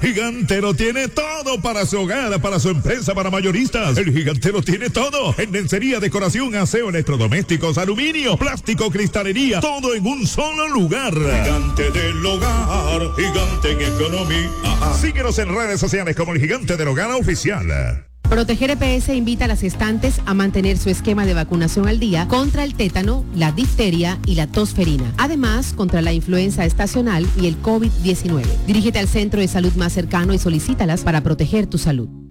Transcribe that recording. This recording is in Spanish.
Gigante lo tiene todo para su hogar, para su empresa, para mayoristas. El Gigante lo tiene todo. En lencería, decoración, aseo, electrodomésticos, aluminio, plástico, cristalería, todo en un solo lugar. Gigante del hogar, Gigante en economía. Síguenos en redes sociales como el Gigante del Hogar Oficial. Proteger EPS invita a las gestantes a mantener su esquema de vacunación al día contra el tétano, la difteria y la tosferina. Además, contra la influenza estacional y el COVID-19. Dirígete al centro de salud más cercano y solicítalas para proteger tu salud.